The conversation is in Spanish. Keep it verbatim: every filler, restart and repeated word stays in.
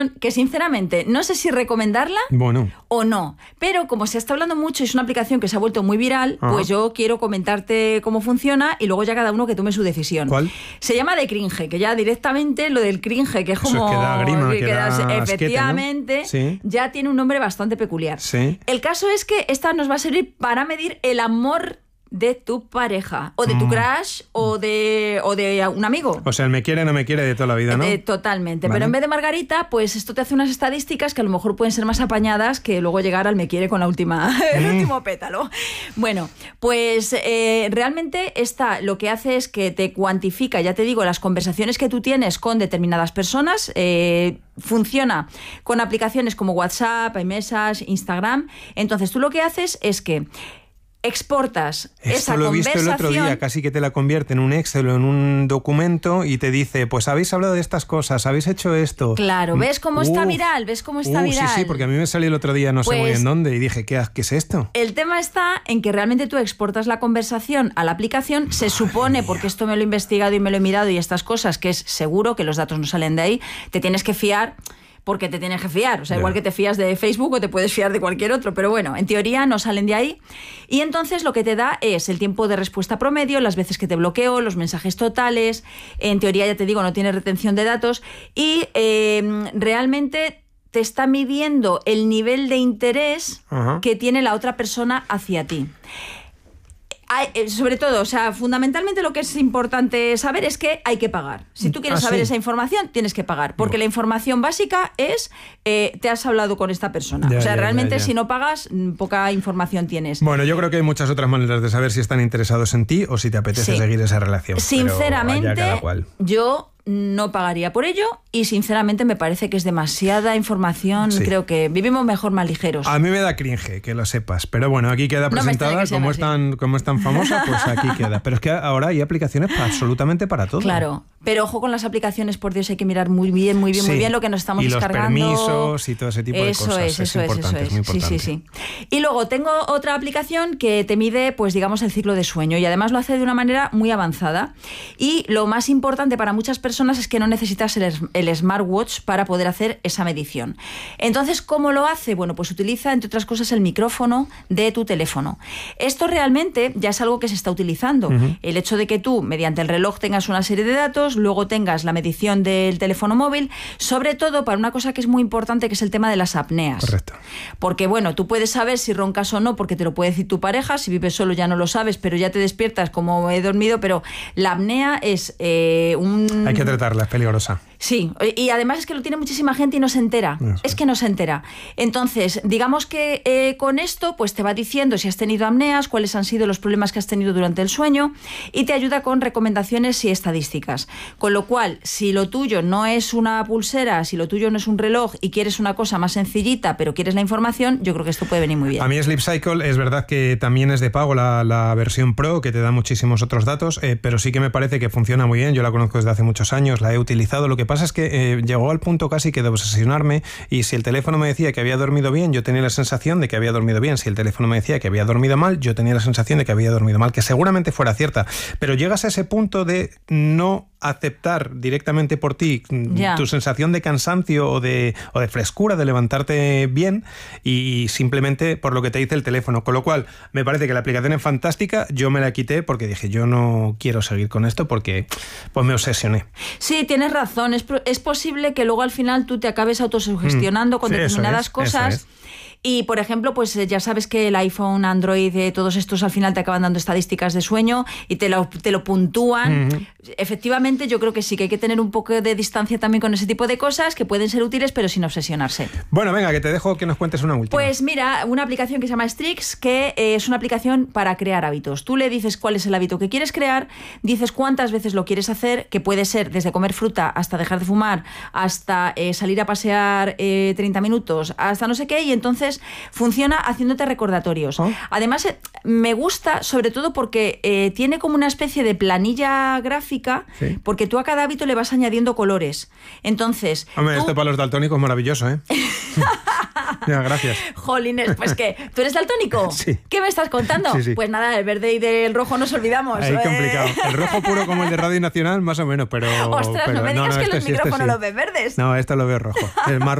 que sinceramente no sé si recomendarla bueno. o no, pero como se está hablando mucho y es una aplicación que se ha vuelto muy viral, Ajá. pues yo quiero comentarte cómo funciona y luego ya cada uno que tome su decisión. ¿Cuál? Se llama de cringe, que ya directamente lo del cringe, que es como... Eso es que da grima, que que da asquete, ¿no? efectivamente, Sí. ya tiene un nombre bastante peculiar. Sí. El caso es que esta nos va a servir para medir el amor de tu pareja, o de tu crush, o de, o de un amigo. O sea, el me quiere, no me quiere de toda la vida, ¿no? Eh, totalmente. Vale. Pero en vez de Margarita, pues esto te hace unas estadísticas que a lo mejor pueden ser más apañadas que luego llegar al me quiere con la última, el Mm. último pétalo. Bueno, pues eh, realmente esta lo que hace es que te cuantifica, ya te digo, las conversaciones que tú tienes con determinadas personas. Eh, funciona con aplicaciones como WhatsApp, iMessage, Instagram. Entonces tú lo que haces es que exportas Esto esa lo he visto conversación. el otro día, casi que te la convierte en un Excel o en un documento y te dice, pues habéis hablado de estas cosas, habéis hecho esto. Claro, ¿ves cómo está Uf, viral? ¿Ves cómo está uf, viral? Sí, sí, porque a mí me salió el otro día no sé muy Pues- en dónde y dije, ¿qué, qué es esto? El tema está en que realmente tú exportas la conversación a la aplicación, se supone, porque esto me lo he investigado y me lo he mirado y estas cosas, que es seguro que los datos no salen de ahí, te tienes que fiar porque te tienes que fiar. O sea, Ya. igual que te fías de Facebook o te puedes fiar de cualquier otro, pero bueno, en teoría no salen de ahí. Y entonces lo que te da es el tiempo de respuesta promedio, las veces que te bloqueo, los mensajes totales. En teoría, ya te digo, no tiene retención de datos y eh, realmente te está midiendo el nivel de interés Ajá. que tiene la otra persona hacia ti. Hay, eh, sobre todo, o sea, fundamentalmente lo que es importante saber es que hay que pagar. Si tú quieres Ah, saber sí. esa información, tienes que pagar. Porque Bueno. la información básica es, eh, te has hablado con esta persona. Ya, o sea, ya, realmente ya, ya. si no pagas, mm, poca información tienes. Bueno, yo creo que hay muchas otras maneras de saber si están interesados en ti o si te apetece Sí. seguir esa relación. Pero Sinceramente, allá cada cual. yo no pagaría por ello y sinceramente me parece que es demasiada información. Sí. Creo que vivimos mejor más ligeros. A mí me da cringe, que lo sepas. Pero bueno, aquí queda No me extraña presentada, que sean como, así. es tan, como es tan famosa, pues aquí queda. Pero es que ahora hay aplicaciones para absolutamente para todo. Claro, pero ojo con las aplicaciones, por Dios, hay que mirar muy bien, muy bien, Sí. muy bien lo que nos estamos Y los descargando. permisos y todo ese tipo de eso cosas. Es, Es eso es, importante, eso es muy es. Sí, sí, importante. sí. Y luego tengo otra aplicación que te mide, pues digamos, el ciclo de sueño y además lo hace de una manera muy avanzada. Y lo más importante para muchas personas es que no necesitas el, el smartwatch para poder hacer esa medición. Entonces, ¿cómo lo hace? Bueno, pues utiliza, entre otras cosas, el micrófono de tu teléfono. Esto realmente ya es algo que se está utilizando. Uh-huh. El hecho de que tú, mediante el reloj, tengas una serie de datos, luego tengas la medición del teléfono móvil, sobre todo para una cosa que es muy importante, que es el tema de las apneas. Correcto. Porque, bueno, tú puedes saber si roncas o no, porque te lo puede decir tu pareja, si vives solo ya no lo sabes, pero ya te despiertas como he dormido, pero la apnea es eh, un... Hay que tratarla, es peligrosa. Sí, y además es que lo tiene muchísima gente y no se entera. Eso. Es que no se entera. Entonces, digamos que eh, con esto pues te va diciendo si has tenido apneas, cuáles han sido los problemas que has tenido durante el sueño y te ayuda con recomendaciones y estadísticas. Con lo cual, si lo tuyo no es una pulsera, si lo tuyo no es un reloj y quieres una cosa más sencillita, pero quieres la información, yo creo que esto puede venir muy bien. A mí Sleep Cycle es verdad que también es de pago la, la versión Pro, que te da muchísimos otros datos, eh, pero sí que me parece que funciona muy bien. Yo la conozco desde hace muchos años, la he utilizado. Lo que pasa es que eh, llegó al punto casi que de obsesionarme y si el teléfono me decía que había dormido bien, yo tenía la sensación de que había dormido bien. Si el teléfono me decía que había dormido mal, yo tenía la sensación de que había dormido mal, que seguramente fuera cierta. Pero llegas a ese punto de no aceptar directamente por ti yeah. tu sensación de cansancio o de, o de frescura, de levantarte bien y, y simplemente por lo que te dice el teléfono. Con lo cual, me parece que la aplicación es fantástica. Yo me la quité porque dije, yo no quiero seguir con esto porque pues me obsesioné. Sí, tienes razón. Es, es posible que luego al final tú te acabes autosugestionando mm, con sí, determinadas eso es, cosas. Eso es. Y, por ejemplo, pues ya sabes que el iPhone, Android, eh, todos estos al final te acaban dando estadísticas de sueño y te lo, te lo puntúan. Uh-huh. Efectivamente, yo creo que sí que hay que tener un poco de distancia también con ese tipo de cosas que pueden ser útiles, pero sin obsesionarse. Bueno, venga, que te dejo que nos cuentes una última. Pues mira, una aplicación que se llama Strix, que eh, es una aplicación para crear hábitos. Tú le dices cuál es el hábito que quieres crear, dices cuántas veces lo quieres hacer, que puede ser desde comer fruta hasta dejar de fumar, hasta eh, salir a pasear eh, treinta minutos, hasta no sé qué, y entonces funciona haciéndote recordatorios. ¿Oh? Además, eh, me gusta sobre todo porque eh, tiene como una especie de planilla gráfica, sí. porque tú a cada hábito le vas añadiendo colores. Entonces... Hombre, tú... esto para los daltónicos es maravilloso, ¿eh? Ya, gracias. Jolines, pues ¿qué? ¿Tú eres daltónico? Sí. ¿Qué me estás contando? Sí, sí. Pues nada, del verde y del rojo nos olvidamos. Ahí ¿eh? complicado. El rojo puro como el de Radio Nacional, más o menos, pero... Ostras, pero, no me digas no, que este los sí, este micrófonos sí. los ves verdes. No, esto lo veo rojo. Es más